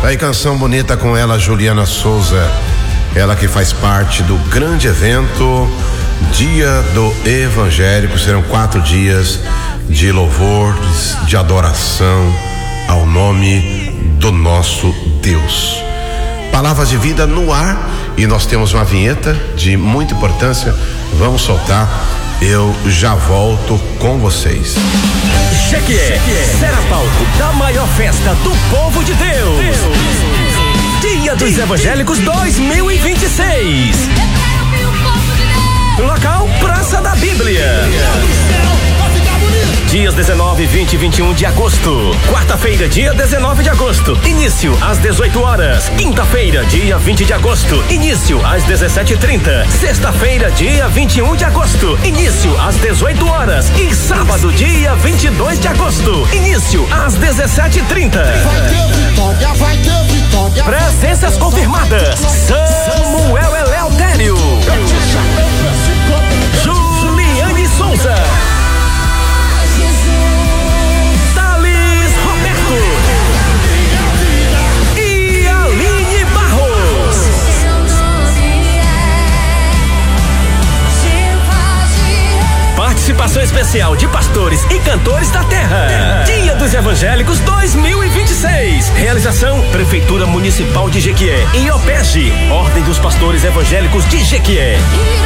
Aí, canção bonita com ela, Juliana Souza. Ela que faz parte do grande evento Dia do Evangélico. Serão 4 dias de louvor, de adoração ao nome do nosso Deus. Palavras de vida no ar, e nós temos uma vinheta de muita importância. Vamos soltar. Eu já volto com vocês. Jequié será palco da maior festa do povo de Deus. Dia dos Evangélicos 2026. Local Praça da Bíblia. Dias 19, 20 e 21 de agosto. Quarta-feira, dia 19 de agosto. Início às 18 horas. Quinta-feira, dia 20 de agosto. Início às 17h30. Sexta-feira, dia 21 de agosto. Início às 18 horas. E sábado, dia 22 de agosto. Início às 17h30. Vai ter vitória. Presenças confirmadas: Samuel Eleutério, Juliane Souza, e Aline Barros. Participação especial de pastores e cantores da terra. Dia dos Evangélicos 2026. Realização: Prefeitura Municipal de Jequié e OPEG, Ordem dos Pastores Evangélicos de Jequié.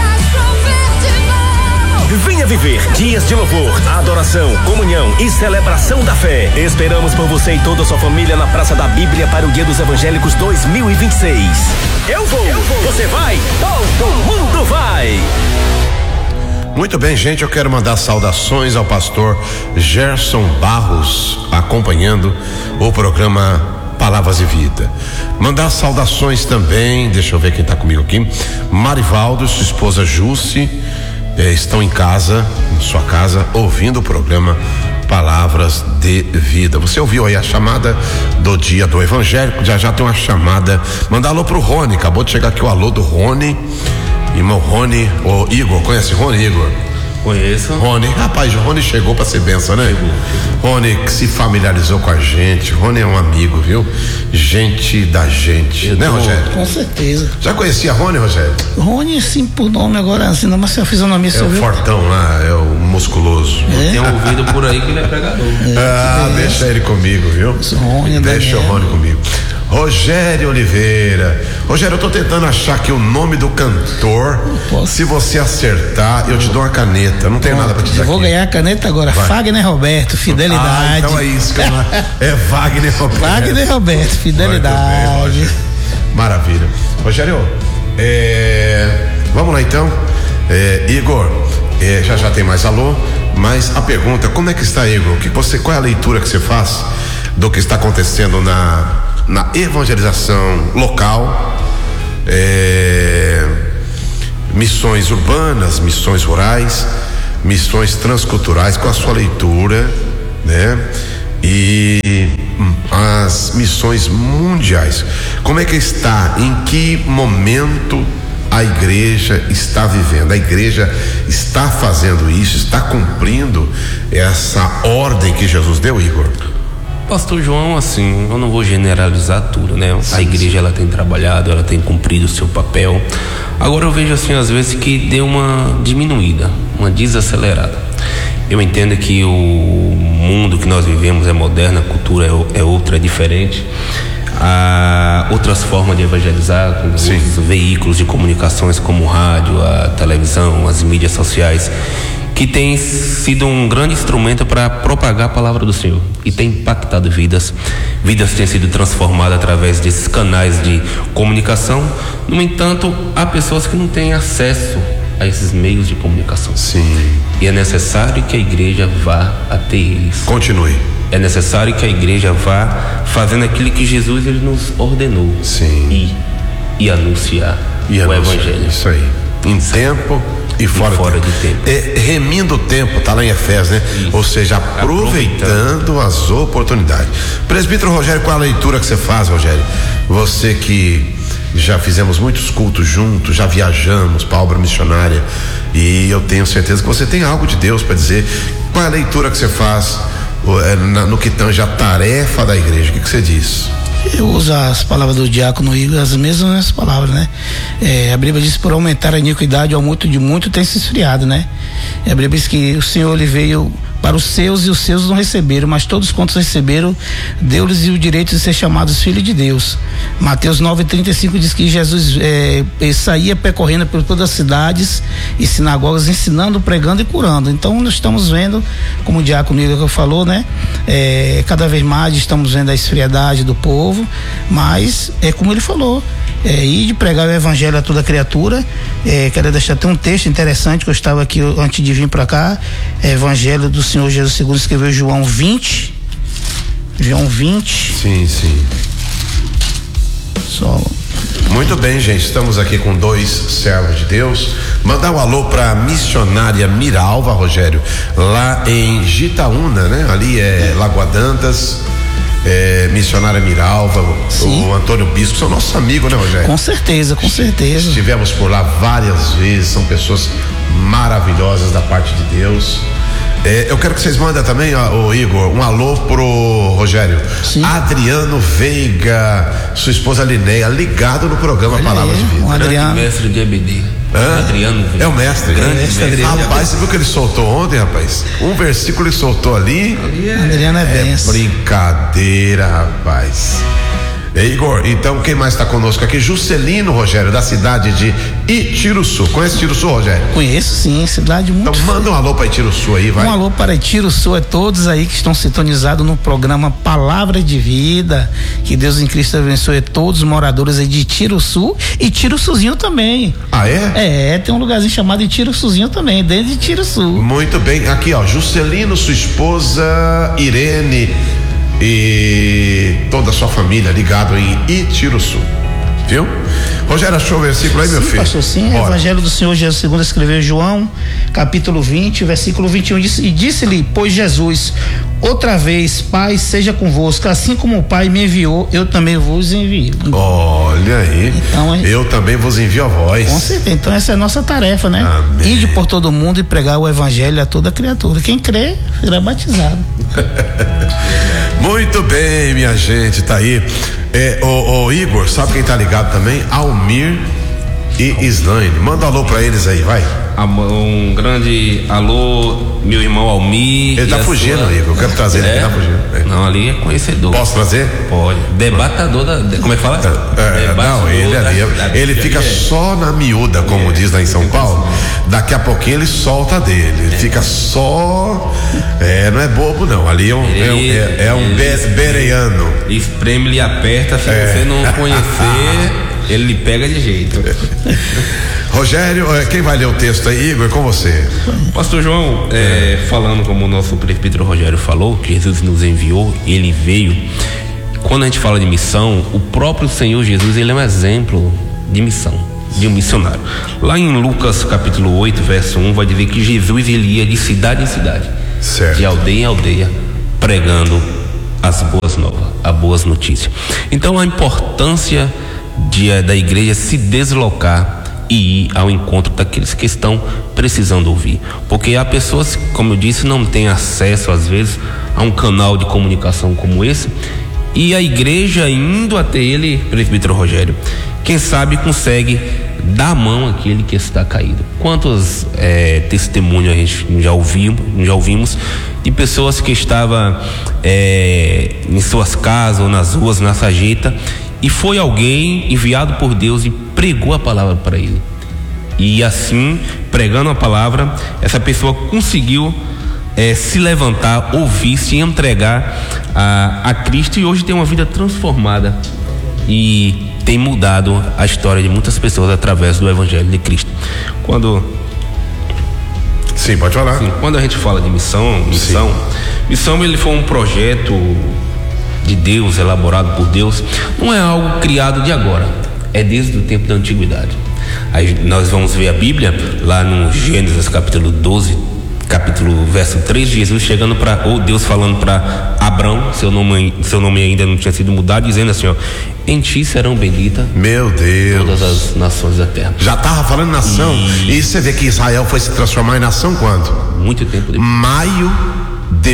Venha viver dias de louvor, adoração, comunhão e celebração da fé. Esperamos por você e toda a sua família na Praça da Bíblia para o Dia dos Evangélicos 2026. Eu vou, você vai, todo mundo vai. Muito bem, gente, eu quero mandar saudações ao pastor Gerson Barros, acompanhando o programa Palavras de Vida. Mandar saudações também, deixa eu ver quem está comigo aqui, Marivaldo, sua esposa Jusce, estão em casa, em sua casa, ouvindo o programa Palavras de Vida. Você ouviu aí a chamada do Dia do Evangélico? Já tem uma chamada. Mandar alô pro Rony, acabou de chegar aqui o alô do Rony, irmão Rony, o Igor, conhece Rony, Igor? Conheço. Rony, rapaz, o Rony chegou pra ser benção, né? Rony que se familiarizou com a gente. Rony é um amigo, viu? Gente da gente, né, Rogério? Com certeza. Já conhecia Rony, Rogério? Rony, sim, por nome agora, assim, não, mas a fisionomia É o viu? fortão lá, é o musculoso. Tem ouvido por aí que ele é pregador. Deixa ele comigo, viu? Rony, deixa o Rony comigo. Rogério Oliveira. Rogério, eu tô tentando achar aqui o nome do cantor. Se você acertar, eu te dou uma caneta. Não tem nada pra te dar. Eu vou ganhar a caneta agora. Vai. Wagner Roberto, Fidelidade. Então é isso que é Wagner Roberto. Wagner Roberto, Fidelidade. Bem, maravilha. Rogério, vamos lá então. Igor, já tem mais alô, mas a pergunta: como é que está, Igor? Qual é a leitura que você faz do que está acontecendo na evangelização local, missões urbanas, missões rurais, missões transculturais, com a sua leitura, né? E as missões mundiais, como é que está? Em que momento a igreja está vivendo? A igreja está fazendo isso, está cumprindo essa ordem que Jesus deu, Igor? Pastor João, assim, eu não vou generalizar tudo, né? A igreja, ela tem trabalhado, ela tem cumprido o seu papel. Agora eu vejo, assim, às vezes que deu uma diminuída, uma desacelerada. Eu entendo que o mundo que nós vivemos é moderno, a cultura é outra, é diferente. Há outras formas de evangelizar, com os veículos de comunicações como o rádio, a televisão, as mídias sociais, que tem sido um grande instrumento para propagar a palavra do Senhor e tem impactado vidas têm sido transformadas através desses canais de comunicação. No entanto, há pessoas que não têm acesso a esses meios de comunicação. Sim. E é necessário que a igreja vá até eles. Continue. É necessário que a igreja vá fazendo aquilo que Jesus ele nos ordenou. Sim. E anunciar o evangelho. Isso aí. Em tempo e fora de tempo. Remindo o tempo, tá lá em Efésios, né? Isso. Ou seja, aproveitando as oportunidades. Presbítero Rogério, qual a leitura que você faz, Rogério? Você que já fizemos muitos cultos juntos, já viajamos para a obra missionária, e eu tenho certeza que você tem algo de Deus para dizer. Qual é a leitura que você faz no que tange a tarefa da igreja? O que você diz? Eu uso as palavras do diácono Igor, as mesmas palavras, né? A Bíblia diz: por aumentar a iniquidade, ao muito de muito tem se esfriado, né? A Bíblia diz que o Senhor, ele veio para os seus e os seus não receberam, mas todos quantos receberam, deu-lhes o direito de ser chamados filhos de Deus. Mateus 9:35 diz que Jesus saía percorrendo por todas as cidades e sinagogas, ensinando, pregando e curando. Então nós estamos vendo, como o diácono Igor falou, né? Cada vez mais estamos vendo a esfriadade do povo, mas é como ele falou, ir de pregar o evangelho a toda criatura. Quero deixar até um texto interessante que eu estava aqui antes de vir para cá, evangelho do Senhor Jesus, segundo escreveu João 20. Sim. Só. Muito bem, gente, estamos aqui com 2 servos de Deus. Mandar um alô pra missionária Miralva, Rogério, lá em Gitaúna, né? Ali é Lagoa Dantas. Missionária Miralva, o Antônio Bispo, são nossos amigos, né, Rogério? Com certeza. Estivemos por lá várias vezes, são pessoas maravilhosas da parte de Deus. Eu quero que vocês mandem também, o Igor, um alô pro Rogério. Sim. Adriano Veiga, sua esposa Linéia, ligado no programa Palavras de Vida. O Adriano, mestre de EBD. Adriano Veiga. É o mestre. Grande mestre. Rapaz, você viu que ele soltou ontem, rapaz? Um versículo ele soltou ali. Adriano é benção. Brincadeira, rapaz. Igor, então quem mais está conosco aqui? Juscelino, Rogério, da cidade de Itiruçu. Conhece Itiruçu, Rogério? Conheço, sim, cidade muito. Então manda um alô para Itiruçu aí, vai. Um alô para Itiruçu, todos aí que estão sintonizados no programa Palavra de Vida. Que Deus em Cristo abençoe todos os moradores aí de Itiruçu e Tiruçuzinho também. Ah, é? Tem um lugarzinho chamado Itiruçuzinho também, dentro de Itiruçu. Muito bem, aqui ó, Juscelino, sua esposa Irene e toda a sua família ligado em Itiruçu, viu? Rogério, achou o versículo aí, meu filho? Pastor, sim. Bora. Evangelho do Senhor Jesus, segundo escreveu João, capítulo 20, versículo 21, e disse-lhe, pois Jesus, outra vez, Pai, seja convosco, assim como o Pai me enviou, eu também vos envio. Olha aí, então, eu também vos envio a voz. Com certeza, então essa é a nossa tarefa, né? Amém. Ir por todo mundo e pregar o evangelho a toda criatura. Quem crê, será batizado. Muito bem, minha gente, tá aí. O Igor, sabe quem tá ligado também? Almir e Islaine. Manda um alô pra eles aí, vai. Um grande alô, meu irmão Almir. Ele tá fugindo, Igor. Eu quero trazer ele, tá fugindo. Não, ali é conhecedor. Posso trazer? Pode. Debatador como é que fala? Não, ele fica só na miúda, como diz lá em São Paulo. Daqui a pouquinho ele solta dele. Ele fica só. Não é bobo, não. Ali é um bereano. Espreme, lhe aperta. Se você não conhecer, ele lhe pega de jeito. Rogério, quem vai ler o texto aí, Igor, é com você. Pastor João, falando como o nosso presbítero Rogério falou, que Jesus nos enviou, ele veio. Quando a gente fala de missão, o próprio Senhor Jesus, ele é um exemplo de missão, de um missionário. Lá em Lucas capítulo 8, verso 1, vai dizer que Jesus, ele ia de cidade em cidade, certo, de aldeia em aldeia, pregando as boas novas, as boas notícias. Então a importância da igreja se deslocar e ir ao encontro daqueles que estão precisando ouvir, porque há pessoas, como eu disse, não têm acesso às vezes a um canal de comunicação como esse, e a igreja indo até ele, presbítero Rogério, quem sabe consegue dar a mão àquele que está caído. Quantos testemunhos a gente já ouvimos de pessoas que estavam em suas casas ou nas ruas, na sarjeta, e foi alguém enviado por Deus e pregou a palavra para ele, e assim, pregando a palavra, essa pessoa conseguiu se levantar, ouvir, se entregar a Cristo, e hoje tem uma vida transformada e tem mudado a história de muitas pessoas através do Evangelho de Cristo. Sim, pode falar. Quando a gente fala de missão, ele foi um projeto de Deus, elaborado por Deus, não é algo criado de agora, é desde o tempo da antiguidade. Aí nós vamos ver a Bíblia lá no Gênesis capítulo 12, capítulo verso 3, Jesus chegando ou Deus falando para Abrão, seu nome ainda não tinha sido mudado, dizendo assim, ó, em ti serão benditas, meu Deus, todas as nações da terra. Já estava falando nação, e você vê que Israel foi se transformar em nação quando? Muito tempo depois. Maio de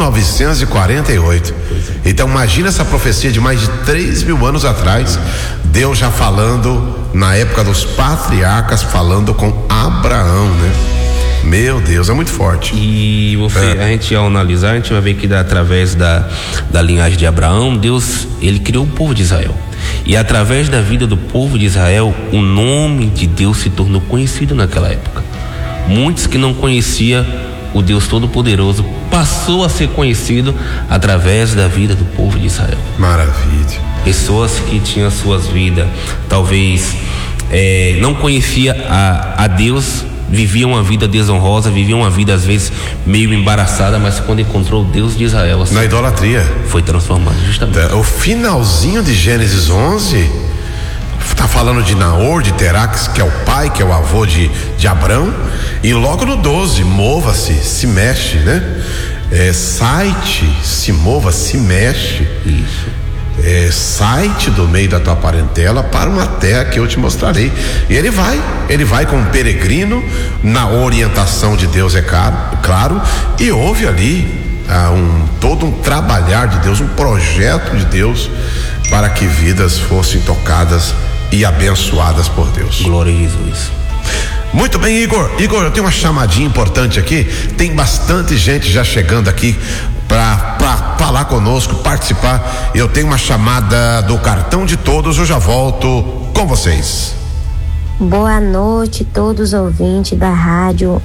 1948. Então imagina essa profecia de mais de 3.000 anos atrás, Deus já falando na época dos patriarcas, falando com Abraão, né? Meu Deus, é muito forte. E a gente, ao analisar, a gente vai ver que através da linhagem de Abraão, Deus, ele criou o povo de Israel. E através da vida do povo de Israel, o nome de Deus se tornou conhecido naquela época. Muitos que não conheciam o Deus Todo-Poderoso passou a ser conhecido através da vida do povo de Israel. Maravilha. Pessoas que tinham suas vidas, talvez não conhecia a Deus, viviam uma vida desonrosa, viviam uma vida às vezes meio embaraçada, mas quando encontrou o Deus de Israel, assim, na idolatria, foi transformado justamente. O finalzinho de Gênesis 11 tá falando de Naor, de Terax, que é o pai, que é o avô de Abrão, e logo no 12, mova-se, se mexe, né? Sai-te, se mova, se mexe. Isso. Sai-te do meio da tua parentela para uma terra que eu te mostrarei. E ele vai como um peregrino, na orientação de Deus, é claro, e houve ali todo um trabalhar de Deus, um projeto de Deus para que vidas fossem tocadas e abençoadas por Deus. Glória a Jesus. Muito bem, Igor, eu tenho uma chamadinha importante aqui, tem bastante gente já chegando aqui para falar conosco, participar. Eu tenho uma chamada do Cartão de Todos, eu já volto com vocês. Boa noite, todos os ouvintes da rádio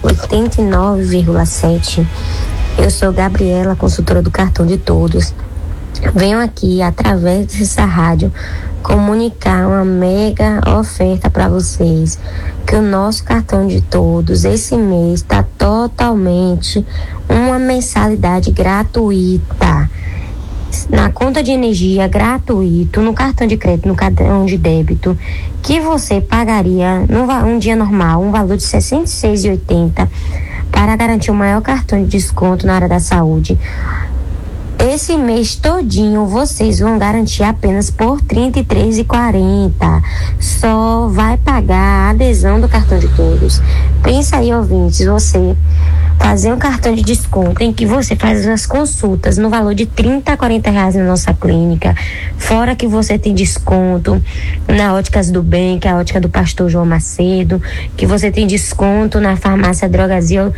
89,7. Eu sou Gabriela, consultora do Cartão de Todos. Venho aqui, através dessa rádio, comunicar uma mega oferta para vocês, que o nosso Cartão de Todos esse mês está totalmente uma mensalidade gratuita na conta de energia, gratuito, no cartão de crédito, no cartão de débito, que você pagaria um dia normal um valor de R$ 66,80 para garantir o maior cartão de desconto na área da saúde. Esse mês todinho vocês vão garantir apenas por R$ 33,40. Só vai pagar a adesão do Cartão de Todos. Pensa aí, ouvintes, você fazer um cartão de desconto em que você faz as consultas no valor de R$ 30 a R$ 40 na nossa clínica, fora que você tem desconto na Óticas do Bem, que é a ótica do pastor João Macedo, que você tem desconto na farmácia Drogazil,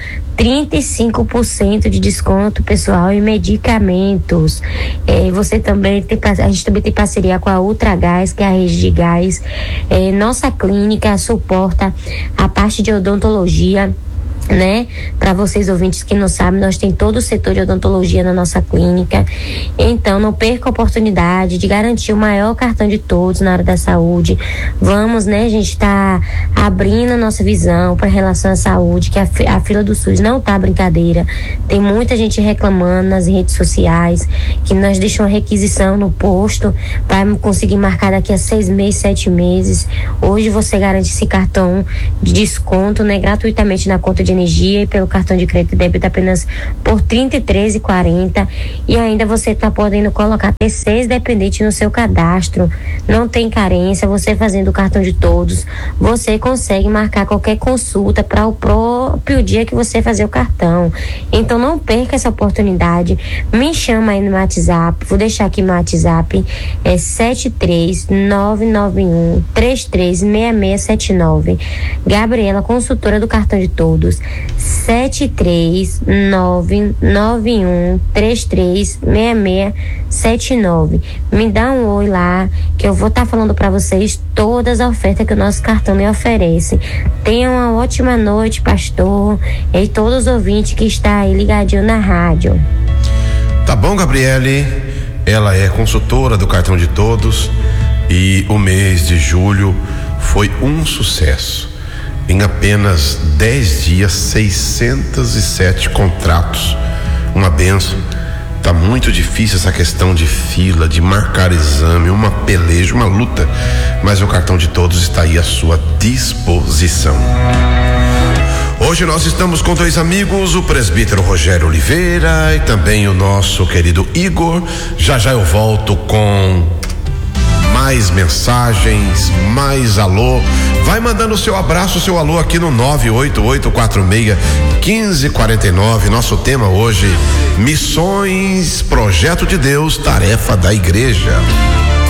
35% de desconto, pessoal, em medicamentos. Você também a gente também tem parceria com a Ultragás, que é a rede de gás. Nossa clínica suporta a parte de odontologia, né? Para vocês ouvintes que não sabem, nós tem todo o setor de odontologia na nossa clínica. Então não perca a oportunidade de garantir o maior cartão de todos na área da saúde. Vamos, né, a gente tá abrindo a nossa visão para relação à saúde, que a fila do SUS não tá brincadeira. Tem muita gente reclamando nas redes sociais que nós deixamos requisição no posto para conseguir marcar daqui a 6 meses, 7 meses. Hoje você garante esse cartão de desconto, né, gratuitamente na conta de energia e pelo cartão de crédito e débito apenas por R$ 33,40, e ainda você está podendo colocar T6 dependente no seu cadastro. Não tem carência. Você fazendo o Cartão de Todos, você consegue marcar qualquer consulta para o próprio dia que você fazer o cartão. Então não perca essa oportunidade. Me chama aí no WhatsApp, vou deixar aqui meu WhatsApp, 73991336679. Gabriela, consultora do Cartão de Todos, 73991336679. Me dá um oi lá, que eu vou estar falando para vocês todas as ofertas que o nosso cartão me oferece. Tenha uma ótima noite, pastor, e todos os ouvintes que estão aí ligadinho na rádio. Tá bom, Gabriele, ela é consultora do Cartão de Todos e o mês de julho foi um sucesso. Em apenas 10 dias, 607 contratos. Uma benção. Tá muito difícil essa questão de fila, de marcar exame, uma peleja, uma luta. Mas o Cartão de Todos está aí à sua disposição. Hoje nós estamos com 2 amigos, o presbítero Rogério Oliveira e também o nosso querido Igor. Já eu volto com mais mensagens, mais alô. Vai mandando o seu abraço, o seu alô aqui no 98846-1549. Nosso tema hoje: missões, projeto de Deus, tarefa da igreja.